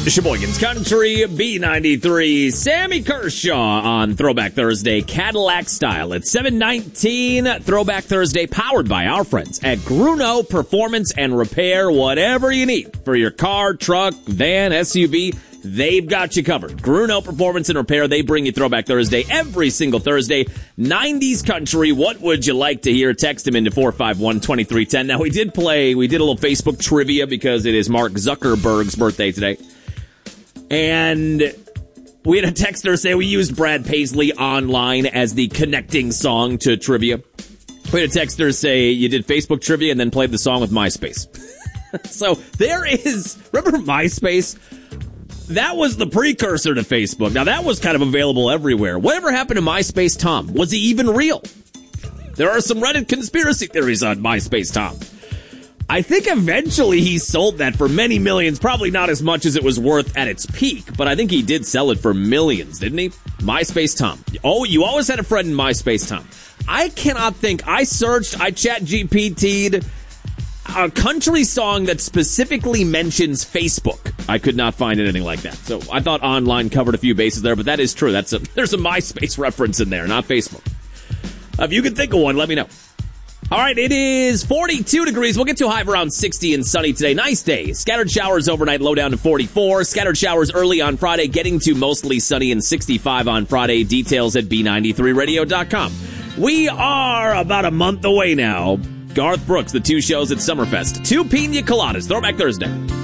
Sheboygan's Country, B93, Sammy Kershaw on Throwback Thursday, Cadillac style at 7:19. Throwback Thursday powered by our friends at Gruno Performance and Repair. Whatever you need for your car, truck, van, SUV, they've got you covered. Gruno Performance and Repair, they bring you Throwback Thursday every single Thursday. 90s country, what would you like to hear? Text them into 451-2310. Now, we did a little Facebook trivia because it is Mark Zuckerberg's birthday today. And we had a texter say we used Brad Paisley Online as the connecting song to trivia. We had a texter say you did Facebook trivia and then played the song with MySpace. So there is, remember MySpace? That was the precursor to Facebook. Now, that was kind of available everywhere. Whatever happened to MySpace Tom? Was he even real? There are some Reddit conspiracy theories on MySpace Tom. I think eventually he sold that for many millions. Probably not as much as it was worth at its peak, but I think he did sell it for millions, didn't he? MySpace Tom. Oh, you always had a friend in MySpace Tom. I cannot think. I searched, I chat GPT'd a country song that specifically mentions Facebook. I could not find anything like that. So I thought Online covered a few bases there, but that is true. There's a MySpace reference in there, not Facebook. If you can think of one, let me know. All right, it is 42 degrees. We'll get to a high of around 60 and sunny today. Nice day. Scattered showers overnight, low down to 44. Scattered showers early on Friday, getting to mostly sunny and 65 on Friday. Details at B93radio.com. We are about a month away now. Garth Brooks, the two shows at Summerfest. 2 Pina Coladas. Throwback Thursday.